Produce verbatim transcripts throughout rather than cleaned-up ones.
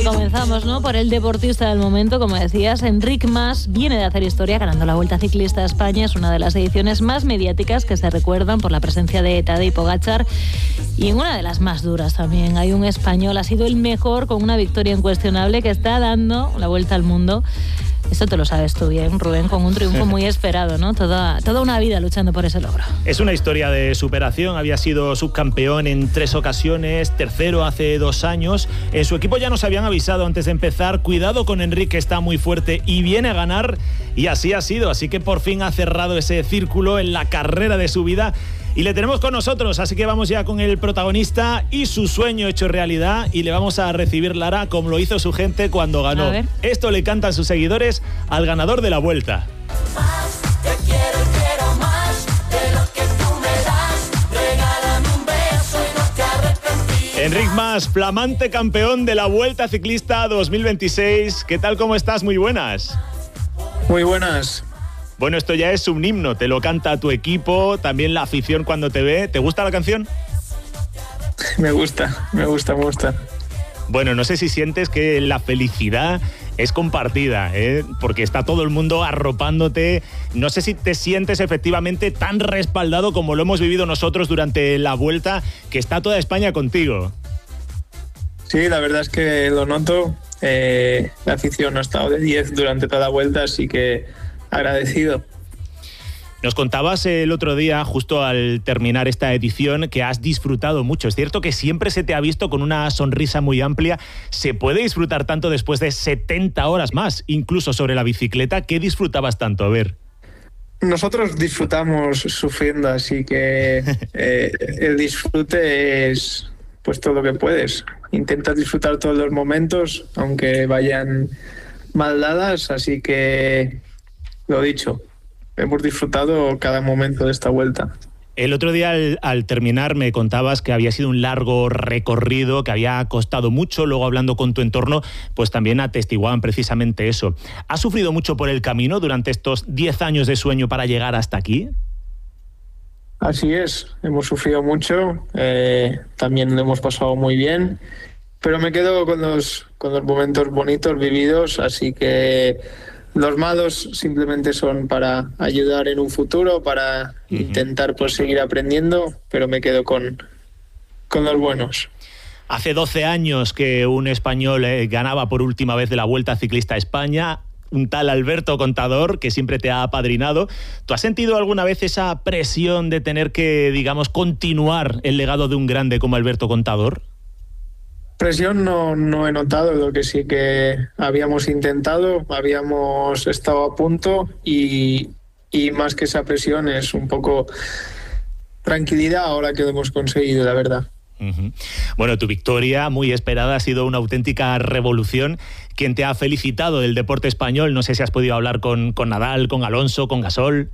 comenzamos, ¿no? Por el deportista del momento, como decías, Enric Mas viene de hacer historia ganando la Vuelta Ciclista a España. Es una de las ediciones más mediáticas que se recuerdan por la presencia de Tadej Pogačar y en una de las más duras también. Hay un español, ha sido el mejor con una victoria incuestionable que está dando la vuelta al mundo. Esto te lo sabes tú bien, Rubén, con un triunfo muy esperado, ¿no? Toda, toda una vida luchando por ese logro. Es una historia de superación. Había sido subcampeón en tres ocasiones, tercero hace dos años. En su equipo ya nos habían avisado antes de empezar, cuidado con Enric, que está muy fuerte y viene a ganar, y así ha sido. Así que por fin ha cerrado ese círculo en la carrera de su vida. Y le tenemos con nosotros, así que vamos ya con el protagonista y su sueño hecho realidad, y le vamos a recibir, Lara, como lo hizo su gente cuando ganó. Esto le cantan sus seguidores al ganador de la Vuelta. Más, te quiero, quiero más de lo que tú me das. Regálame un beso y no te arrepentirás. Enric Mas, flamante campeón de la Vuelta Ciclista dos mil veintiséis. ¿Qué tal, cómo estás? Muy buenas. Muy buenas. Bueno, esto ya es un himno, te lo canta tu equipo, también la afición cuando te ve. ¿Te gusta la canción? Me gusta, me gusta, me gusta. Bueno, no sé si sientes que la felicidad es compartida, ¿eh? Porque está todo el mundo arropándote. No sé si te sientes efectivamente tan respaldado como lo hemos vivido nosotros durante la Vuelta, que está toda España contigo. Sí, la verdad es que lo noto. Eh, la afición ha estado de diez durante toda la Vuelta, así que agradecido. Nos contabas el otro día, justo al terminar esta edición, que has disfrutado mucho. Es cierto que siempre se te ha visto con una sonrisa muy amplia. ¿Se puede disfrutar tanto después de setenta horas más, incluso sobre la bicicleta? ¿Qué disfrutabas tanto? A ver. Nosotros disfrutamos sufriendo, así que eh, el disfrute es pues todo lo que puedes. Intentas disfrutar todos los momentos, aunque vayan mal dadas, así que lo dicho, hemos disfrutado cada momento de esta vuelta. El otro día al, al terminar me contabas que había sido un largo recorrido, que había costado mucho. Luego, hablando con tu entorno, pues también atestiguaban precisamente eso. ¿Has sufrido mucho por el camino durante estos diez años de sueño para llegar hasta aquí? Así es, hemos sufrido mucho, eh, también lo hemos pasado muy bien, pero me quedo con los, con los momentos bonitos vividos, así que los malos simplemente son para ayudar en un futuro, para uh-huh. intentar pues, seguir aprendiendo, pero me quedo con, con los buenos. Hace doce años que un español eh, ganaba por última vez de la Vuelta Ciclista a España, un tal Alberto Contador, que siempre te ha apadrinado. ¿Tú has sentido alguna vez esa presión de tener que, digamos, continuar el legado de un grande como Alberto Contador? Presión no, no he notado, lo que sí que habíamos intentado, habíamos estado a punto y, y más que esa presión es un poco tranquilidad ahora que lo hemos conseguido, la verdad. Uh-huh. Bueno, tu victoria, muy esperada, ha sido una auténtica revolución. ¿Quién te ha felicitado del deporte español? No sé si has podido hablar con, con Nadal, con Alonso, con Gasol.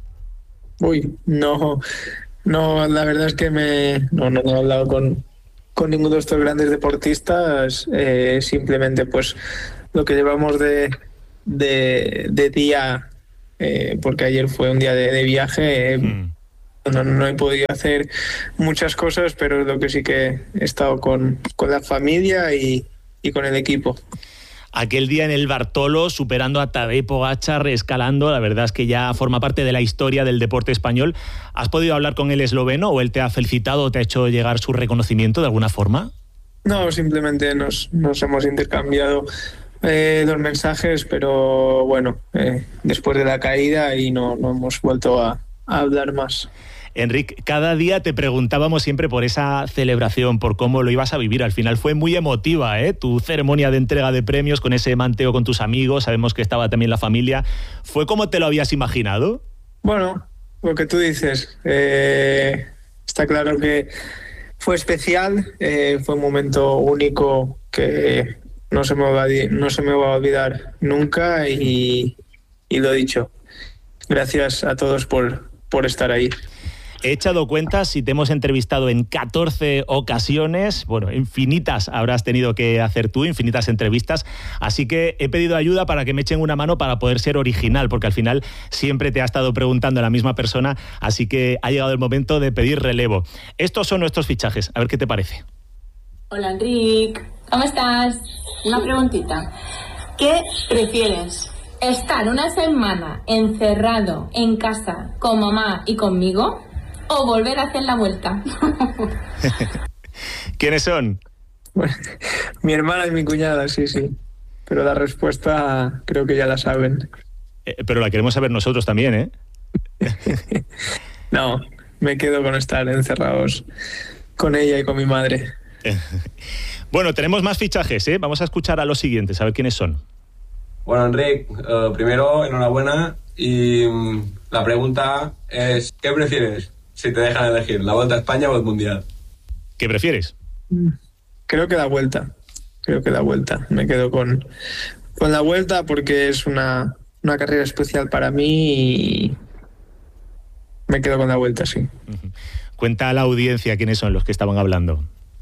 Uy, no, no, la verdad es que me no, no, no he hablado con... con ninguno de estos grandes deportistas, eh, simplemente pues lo que llevamos de, de, de día, eh, porque ayer fue un día de, de viaje, eh, mm. no, no he podido hacer muchas cosas, pero lo que sí que he estado con, con la familia y, y con el equipo. Aquel día en el Bartolo, superando a Tadej Pogačar, escalando, la verdad es que ya forma parte de la historia del deporte español. ¿Has podido hablar con el esloveno o él te ha felicitado o te ha hecho llegar su reconocimiento de alguna forma? No, simplemente nos, nos hemos intercambiado eh, los mensajes, pero bueno, eh, después de la caída y no, no hemos vuelto a, a hablar más. Enric, cada día te preguntábamos siempre por esa celebración, por cómo lo ibas a vivir. Al final fue muy emotiva, ¿eh? Tu ceremonia de entrega de premios con ese manteo con tus amigos, sabemos que estaba también la familia. ¿Fue como te lo habías imaginado? Bueno, lo que tú dices. Eh, está claro que fue especial, eh, fue un momento único que no se me va a, no se me va a olvidar nunca y, y lo dicho. Gracias a todos por, por estar ahí. He echado cuentas y te hemos entrevistado en catorce ocasiones. Bueno, infinitas habrás tenido que hacer tú, infinitas entrevistas. Así que he pedido ayuda para que me echen una mano para poder ser original, porque al final siempre te ha estado preguntando la misma persona. Así que ha llegado el momento de pedir relevo. Estos son nuestros fichajes. A ver qué te parece. Hola, Enric. ¿Cómo estás? Una preguntita. ¿Qué prefieres? ¿Estar una semana encerrado en casa con mamá y conmigo o volver a hacer la vuelta? ¿Quiénes son? Bueno, mi hermana y mi cuñada, sí, sí. Pero la respuesta creo que ya la saben. Eh, pero la queremos saber nosotros también, ¿eh? No, me quedo con estar encerrados con ella y con mi madre. Bueno, tenemos más fichajes, ¿eh? Vamos a escuchar a los siguientes, a ver quiénes son. Bueno, Enric, uh, primero, enhorabuena. Y um, la pregunta es, ¿qué prefieres si te dejan elegir, la Vuelta a España o el Mundial? ¿Qué prefieres? Creo que la Vuelta. Creo que la Vuelta. Me quedo con, con la Vuelta porque es una, una carrera especial para mí y me quedo con la Vuelta, sí. Uh-huh. Cuenta a la audiencia quiénes son los que estaban hablando.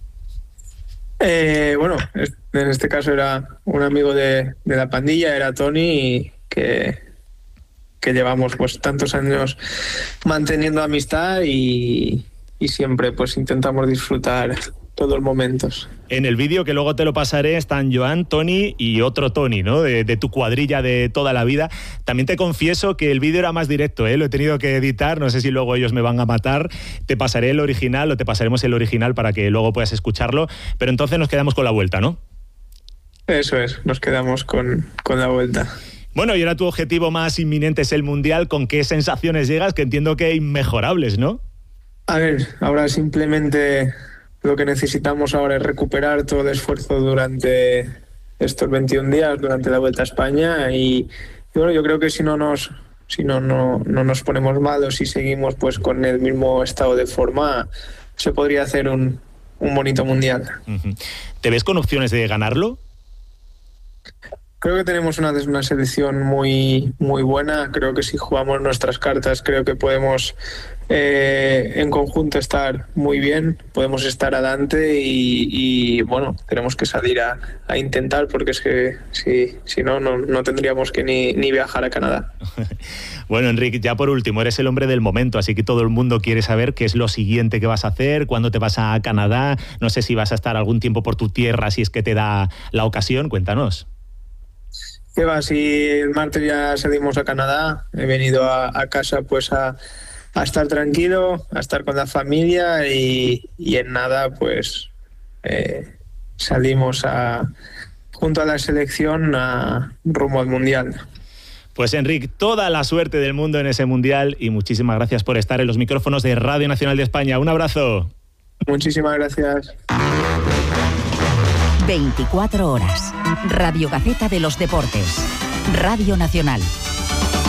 Eh, bueno, en este caso era un amigo de, de la pandilla, era Tony, que, que llevamos pues tantos años manteniendo amistad y, y siempre pues intentamos disfrutar todos los momentos. En el vídeo, que luego te lo pasaré, están Joan, Tony y otro Tony, ¿no? De, de tu cuadrilla de toda la vida. También te confieso que el vídeo era más directo, ¿eh? Lo he tenido que editar, no sé si luego ellos me van a matar. Te pasaré el original o te pasaremos el original para que luego puedas escucharlo. Pero entonces nos quedamos con la Vuelta, ¿no? Eso es, nos quedamos con, con la Vuelta. Bueno, y ahora tu objetivo más inminente es el Mundial. ¿Con qué sensaciones llegas? Que entiendo que inmejorables, ¿no? A ver, ahora simplemente lo que necesitamos ahora es recuperar todo el esfuerzo durante estos veintiún días, durante la Vuelta a España y, y bueno, yo creo que si no nos si no, no, no nos ponemos mal o si seguimos pues con el mismo estado de forma, se podría hacer un, un bonito Mundial. Uh-huh. ¿Te ves con opciones de ganarlo? Creo que tenemos una, una selección muy, muy buena. Creo que si jugamos nuestras cartas, creo que podemos eh, en conjunto estar muy bien, podemos estar adelante y, y bueno, tenemos que salir a, a intentar porque es que si, si no, no, no tendríamos que ni, ni viajar a Canadá. Bueno, Enric, ya por último, eres el hombre del momento, así que todo el mundo quiere saber qué es lo siguiente que vas a hacer, cuándo te vas a Canadá, no sé si vas a estar algún tiempo por tu tierra, si es que te da la ocasión, cuéntanos. ¿Qué va? Si el martes ya salimos a Canadá, he venido a, a casa pues a, a estar tranquilo, a estar con la familia y, y en nada pues eh, salimos a, junto a la selección a rumbo al Mundial. Pues Enric, toda la suerte del mundo en ese Mundial y muchísimas gracias por estar en los micrófonos de Radio Nacional de España. Un abrazo. Muchísimas gracias. veinticuatro horas. Radio Gaceta de los Deportes. Radio Nacional.